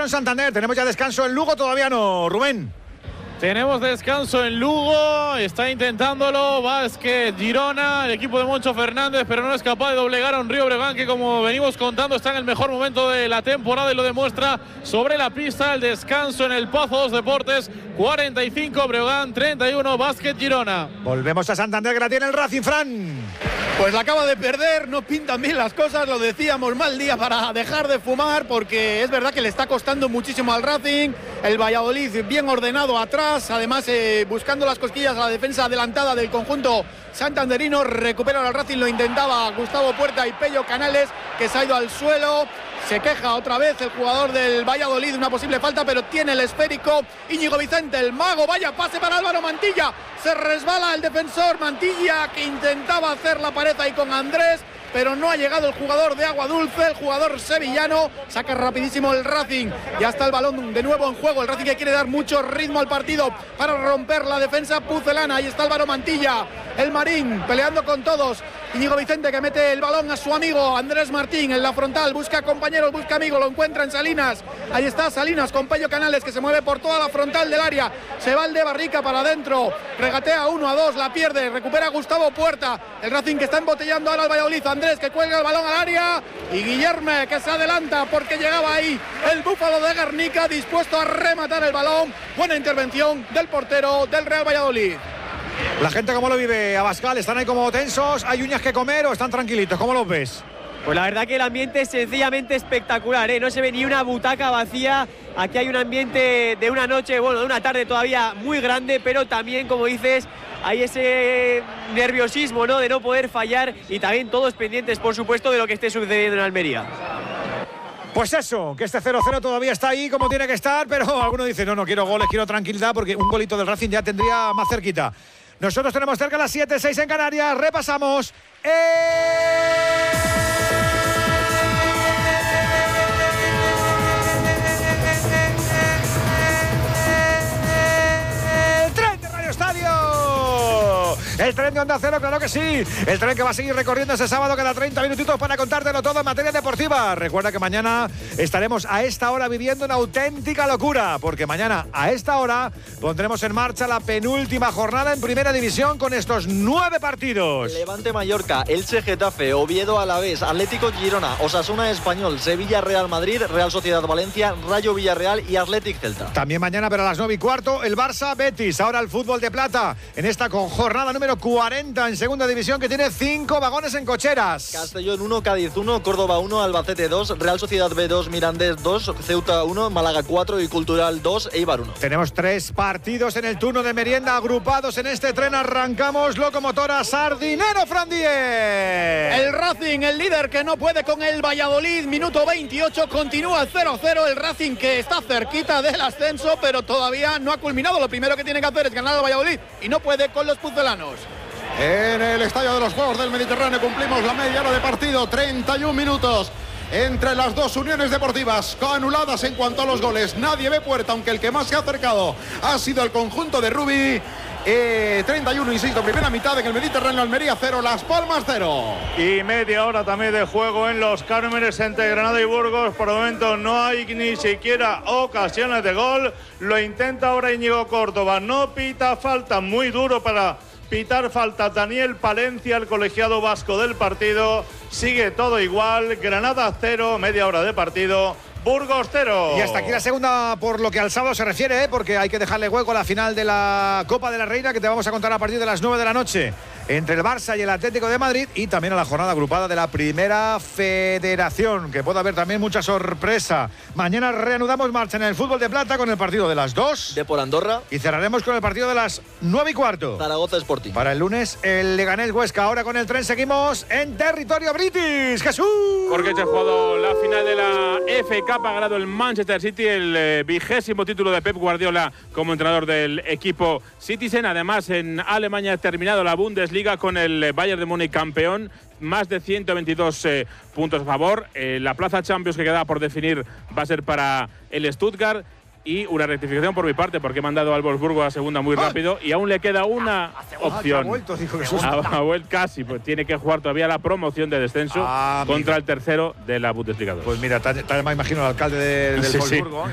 en Santander. Tenemos ya descanso en Lugo, todavía no, Rubén. Tenemos descanso en Lugo, está intentándolo Vázquez Girona, el equipo de Moncho Fernández, pero no es capaz de doblegar a un Río Breogán que, como venimos contando, está en el mejor momento de la temporada y lo demuestra sobre la pista. El descanso en el Pozo Dos Deportes, 45 Breogán, 31 Vázquez Girona. Volvemos a Santander, que la tiene el Racing, Fran. Pues la acaba de perder, no pintan bien las cosas, lo decíamos, mal día para dejar de fumar, porque es verdad que le está costando muchísimo al Racing. El Valladolid bien ordenado atrás, además buscando las cosquillas a la defensa adelantada del conjunto santanderino. Recupera al Racing, lo intentaba Gustavo Puerta y Pello Canales, que se ha ido al suelo. Se queja otra vez el jugador del Valladolid de una posible falta, pero tiene el esférico Íñigo Vicente, el mago. Vaya pase para Álvaro Mantilla, se resbala el defensor Mantilla, que intentaba hacer la pared ahí con Andrés, pero no ha llegado el jugador de Agua Dulce, el jugador sevillano. Saca rapidísimo el Racing, ya está el balón de nuevo en juego. El Racing que quiere dar mucho ritmo al partido para romper la defensa pucelana. Ahí está Álvaro Mantilla, el Marín peleando con todos. Íñigo Vicente, que mete el balón a su amigo Andrés Martín en la frontal, busca compañeros, busca amigos, lo encuentra en Salinas. Ahí está Salinas con Pello Canales, que se mueve por toda la frontal del área. Se va el de Barrica para adentro, regatea 1-2, la pierde, recupera Gustavo Puerta. El Racing que está embotellando ahora al Valladolid. Andrés, que cuelga el balón al área, y Guillerme, que se adelanta porque llegaba ahí el Búfalo de Guernica, dispuesto a rematar el balón. Buena intervención del portero del Real Valladolid. La gente, ¿cómo lo vive, Abascal? ¿Están ahí como tensos? ¿Hay uñas que comer o están tranquilitos? ¿Cómo los ves? Pues la verdad que el ambiente es sencillamente espectacular, ¿eh? No se ve ni una butaca vacía. Aquí hay un ambiente de una noche, bueno, de una tarde todavía muy grande, pero también, como dices, hay ese nerviosismo, ¿no?, de no poder fallar, y también todos pendientes, por supuesto, de lo que esté sucediendo en Almería. Pues eso, que este 0-0 todavía está ahí como tiene que estar, pero alguno dice, no quiero goles, quiero tranquilidad, porque un golito del Racing ya tendría más cerquita. Nosotros tenemos cerca las 7:06 en Canarias. Repasamos. El tren de Onda Cero, claro que sí. El tren que va a seguir recorriendo ese sábado cada 30 minutitos para contártelo todo en materia deportiva. Recuerda que mañana estaremos a esta hora viviendo una auténtica locura, porque mañana a esta hora pondremos en marcha la penúltima jornada en Primera División con estos 9 partidos. Levante Mallorca, Elche Getafe, Oviedo Alavés, Atlético Girona, Osasuna Español, Sevilla Real Madrid, Real Sociedad Valencia, Rayo Villarreal y Athletic Celta. También mañana, pero a las 9:15, el Barça Betis. Ahora el fútbol de plata en esta jornada número 40 en Segunda División, que tiene 5 vagones en cocheras. Castellón 1, Cádiz 1, Córdoba 1, Albacete 2, Real Sociedad B2, Mirandés 2, Ceuta 1, Málaga 4 y Cultural 2, Eibar 1. Tenemos 3 partidos en el turno de merienda agrupados en este tren. Arrancamos Locomotora Sardinero, Fran Díez. El Racing, el líder, que no puede con el Valladolid. Minuto 28, continúa 0-0. El Racing, que está cerquita del ascenso, pero todavía no ha culminado. Lo primero que tiene que hacer es ganar al Valladolid, y no puede con los pucelanos. En el Estadio de los Juegos del Mediterráneo cumplimos la media hora de partido, 31 minutos entre las dos uniones deportivas, anuladas en cuanto a los goles. Nadie ve puerta, aunque el que más se ha acercado ha sido el conjunto de Rubí. 31, insisto, primera mitad en el Mediterráneo. Almería 0, Las Palmas 0. Y media hora también de juego en Los Cármenes entre Granada y Burgos. Por el momento no hay ni siquiera ocasiones de gol. Lo intenta ahora Íñigo Córdoba. No pita falta, muy duro para pitar falta Daniel Palencia, el colegiado vasco del partido. Sigue todo igual. Granada 0, media hora de partido. Burgos 0. Y hasta aquí la segunda por lo que al sábado se refiere, porque hay que dejarle hueco a la final de la Copa de la Reina, que te vamos a contar a partir de las 9 de la noche, entre el Barça y el Atlético de Madrid, y también a la jornada agrupada de la Primera Federación, que puede haber también mucha sorpresa. Mañana reanudamos marcha en el fútbol de plata con el partido de las 2. De por Andorra. Y cerraremos con el partido de las 9:15. Zaragoza Sporting. Para el lunes, el Leganés Huesca. Ahora con el tren seguimos en territorio british. ¡Jesús! Porque se ha jugado la final de la FA Cup. Ha ganado el Manchester City, el 20º título de Pep Guardiola como entrenador del equipo Citizen. Además, en Alemania ha terminado la Bundesliga con el Bayern de Múnich campeón. Más de 122 puntos a favor. La plaza Champions que queda por definir va a ser para el Stuttgart. Y una rectificación por mi parte, porque he mandado al Wolfsburgo a segunda muy rápido y aún le queda una opción. Ha vuelto, dijo Jesús. Ha vuelto casi, pues tiene que jugar todavía la promoción de descenso contra el tercero de la Bundesliga 2. Pues mira, me imagino al alcalde del Sí, Wolfsburgo. Sí.